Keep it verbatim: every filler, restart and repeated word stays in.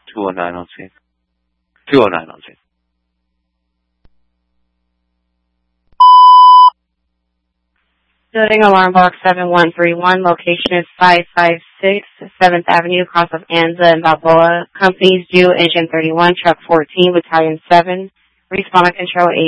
two oh nine on scene. two oh nine on scene. Building alarm box seven one three one. Location is five five six seventh Avenue, across of Anza and Balboa. Companies due, Engine thirty-one, Truck fourteen, Battalion seven. Responder control eight.